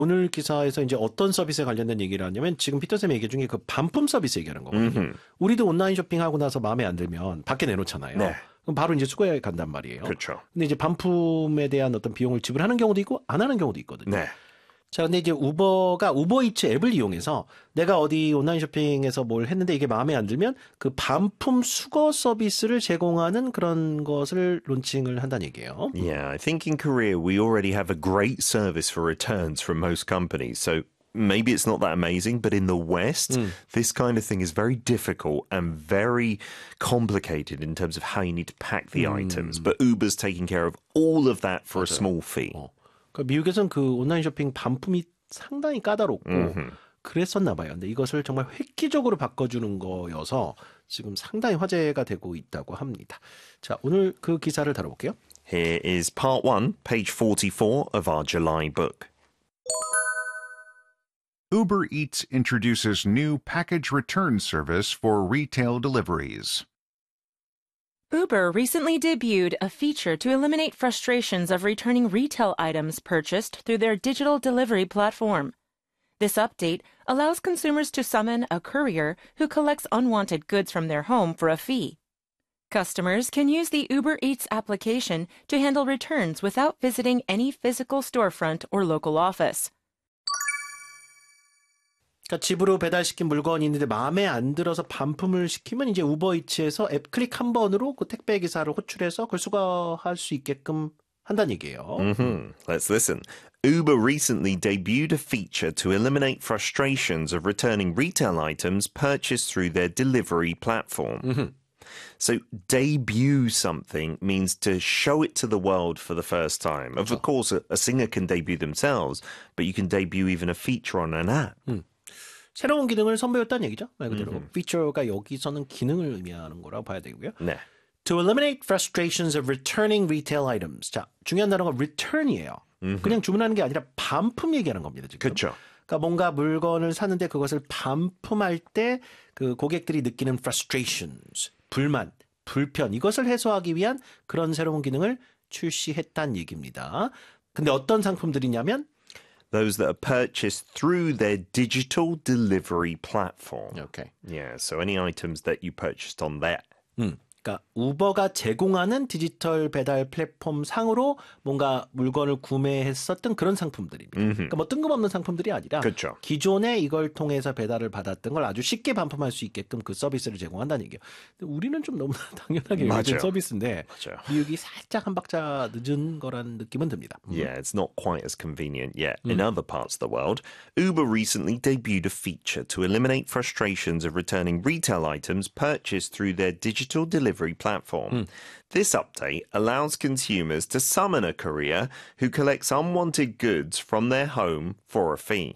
오늘 기사에서 이제 어떤 서비스에 관련된 얘기를 하냐면 지금 피터쌤이 얘기 중에 그 반품 서비스 얘기하는 거거든요. 우리도 온라인 쇼핑하고 나서 마음에 안 들면 밖에 내놓잖아요. 네. 그럼 바로 이제 수거해 간단 말이에요. 그렇죠. 근데 이제 반품에 대한 어떤 비용을 지불하는 경우도 있고 안 하는 경우도 있거든요. 네. 자, 근데 이제 우버가 우버이츠 앱을 이용해서 내가 어디 온라인 쇼핑에서 뭘 했는데 이게 마음에 안 들면 그 반품 수거 서비스를 제공하는 그런 것을 론칭을 한다는 얘기예요. Yeah, I think in Korea we already have a great service for returns from most companies. So maybe it's not that amazing, but in the West, this kind of thing is very difficult and very complicated in terms of how you need to pack the items. But Uber's taking care of all of that for a small fee. 그러니까 미국에서는 그 온라인 쇼핑 반품이 상당히 까다롭고 그랬었나 봐요. 근데 이것을 정말 획기적으로 바꿔주는 거여서 지금 상당히 화제가 되고 있다고 합니다. 자, 오늘 그 기사를 다뤄볼게요. Here is part 1, page 44 of our July book. Uber Eats introduces new package return service for retail deliveries. Uber recently debuted a feature to eliminate frustrations of returning retail items purchased through their digital delivery platform. This update allows consumers to summon a courier who collects unwanted goods from their home for a fee. Customers can use the Uber Eats application to handle returns without visiting any physical storefront or local office. 그러니까 집으로 배달시킨 물건이 있는데 마음에 안 들어서 반품을 시키면 이제 우버이츠에서 앱 클릭 한 번으로 그 택배 기사를 호출해서 그걸 수거할 수 있게끔 한다는 얘기예요. Let's listen. Uber recently debuted a feature to eliminate frustrations of returning retail items purchased through their delivery platform. So debut something means to show it to the world for the first time. Of course, a singer can debut themselves, but you can debut even a feature on an app. 새로운 기능을 선보였다는 얘기죠. 말 그대로. 피처가 여기서는 기능을 의미하는 거라고 봐야 되고요. 네. To eliminate frustrations of returning retail items. 자, 중요한 단어가 return이에요. 그냥 주문하는 게 아니라 반품 얘기하는 겁니다. 지금. 그렇죠. 그러니까 뭔가 물건을 사는데 그것을 반품할 때 그 고객들이 느끼는 frustrations, 불만, 불편 이것을 해소하기 위한 그런 새로운 기능을 출시했다는 얘기입니다. 근데 어떤 상품들이냐면 Those that are purchased through their digital delivery platform. Okay. Yeah, so any items that you purchased on there. 그러니까 우버가 제공하는 디지털 배달 플랫폼 상으로 뭔가 물건을 구매했었던 그런 상품들입니다. 그러니까 뭐 뜬금없는 상품들이 아니라 그렇죠. 기존에 이걸 통해서 배달을 받았던 걸 아주 쉽게 반품할 수 있게끔 그 서비스를 제공한다는 얘기예요. 근데 우리는 좀 너무나 당연하게 여겨진 서비스인데 맞아요. 미국이 살짝 한 박자 늦은 거라는 느낌은 듭니다. Yeah, it's not quite as convenient yet in other parts of the world. Uber recently debuted a feature to eliminate frustrations of returning retail items purchased through their digital delivery platform. This update allows consumers to summon a courier who collects unwanted goods from their home for a fee.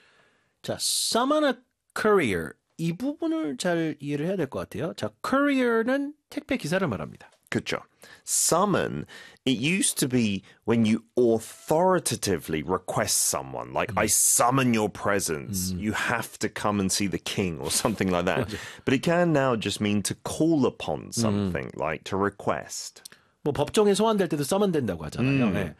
자, summon a courier. 이 부분을 잘 이해를 해야 될 것 같아요. 자, courier는 택배 기사를 말합니다. 그렇죠. Summon, it used to be when you authoritatively request someone, like, I summon your presence, you have to come and see the king or something like that. But it can now just mean to call upon something, like to request. 뭐 법정에 소환될 때도 summon 된다고 하잖아요. 네.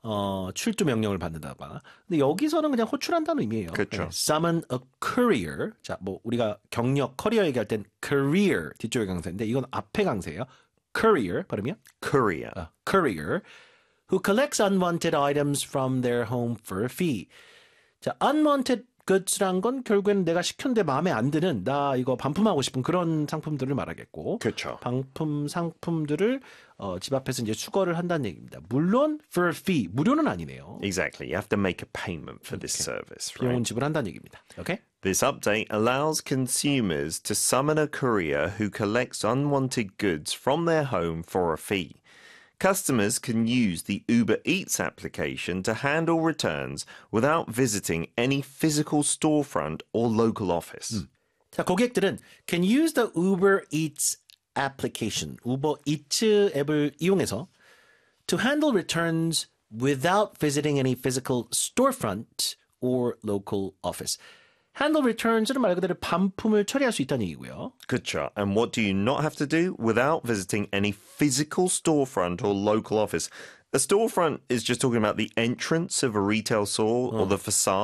출두 명령을 받는다거나. 근데 여기서는 그냥 호출한다는 의미예요. 그렇죠. 네. Summon a courier. 자, 뭐 우리가 경력, 커리어 얘기할 땐 career 뒤쪽에 강세인데 이건 앞에 강세예요. Courier 발음이요? Courier. Courier who collects unwanted items from their home for a fee. 자, unwanted goods란 건 결국에는 내가 시켰는데 마음에 안 드는 나 이거 반품하고 싶은 그런 상품들을 말하겠고 그렇죠. 반품 상품들을 집 앞에서 이제 수거를 한다는 얘기입니다. 물론 for a fee 무료는 아니네요. Exactly. You have to make a payment for this service, right? 비용은 지불한다는 얘기입니다. Okay? This update allows consumers to summon a courier who collects unwanted goods from their home for a fee. Customers can use the Uber Eats application to handle returns without visiting any physical storefront or local office. 자, 고객들은 can use the Uber Eats application, 우버 이츠 앱을 이용해서 to handle returns without visiting any physical storefront or local office. handle returns는 말 그대로 반품을 처리할 수 있다는 얘기고요. 그렇죠. And what do you not have to do without visiting any physical storefront or local office? A storefront is just talking about the entrance of a retail store or the facade